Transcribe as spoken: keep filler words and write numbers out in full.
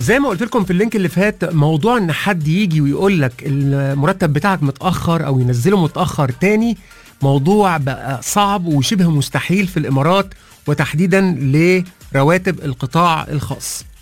زي ما قلت لكم في اللينك اللي فات، موضوع ان حد يجي ويقول لك المرتب بتاعك متاخر او ينزله متاخر تاني، موضوع بقى صعب وشبه مستحيل في الامارات، وتحديدا لرواتب القطاع الخاص.